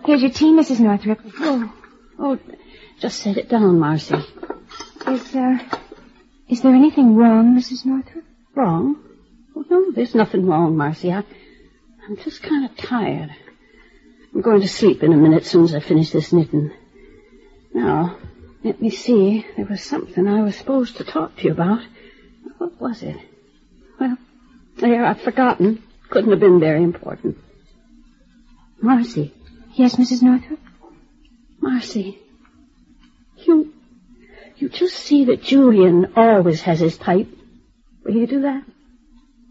Here's your tea, Mrs. Northrop. Oh, just set it down, Marcy. Is there anything wrong, Mrs. Northrop? Wrong? Oh, no, there's nothing wrong, Marcy. I'm just kind of tired. I'm going to sleep in a minute as soon as I finish this knitting. Now, let me see. There was something I was supposed to talk to you about. What was it? Well, there, I've forgotten. Couldn't have been very important. Marcy. Yes, Mrs. Northrop? Marcy, you just see that Julian always has his pipe. Will you do that?